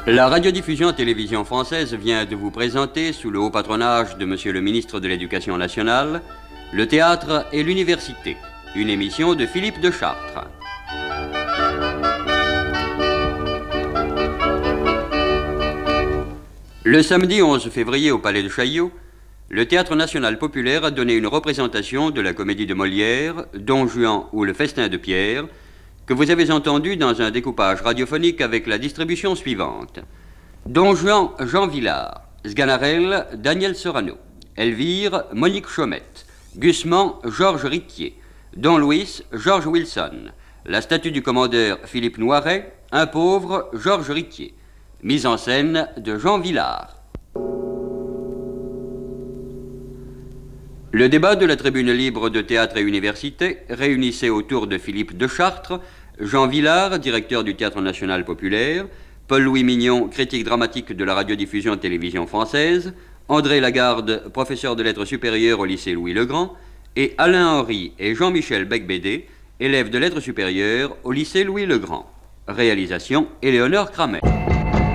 La radiodiffusion télévision française vient de vous présenter, sous le haut patronage de Monsieur le ministre de l'Éducation nationale, le théâtre et l'université, une émission de Philippe de Chartres. Le samedi 11 février au Palais de Chaillot, le Théâtre national populaire a donné une représentation de la comédie de Molière, Don Juan ou Le Festin de Pierre, que vous avez entendu dans un découpage radiophonique avec la distribution suivante. Don Juan, Jean Vilar, Sganarelle, Daniel Serrano, Elvire, Monique Chaumette, Gusman, Georges Riquier, Don Luis, Georges Wilson, la statue du commandeur Philippe Noiret, un pauvre, Georges Riquier, mise en scène de Jean Vilar. Le débat de la tribune libre de théâtre et université réunissait autour de Philippe de Chartres, Jean Vilar, directeur du Théâtre national populaire, Paul-Louis Mignon, critique dramatique de la radiodiffusion télévision française, André Lagarde, professeur de lettres supérieures au lycée Louis-le-Grand, et Alain Henry et Jean-Michel Becbédé, élèves de lettres supérieures au lycée Louis-le-Grand. Réalisation Éléonore Kramer.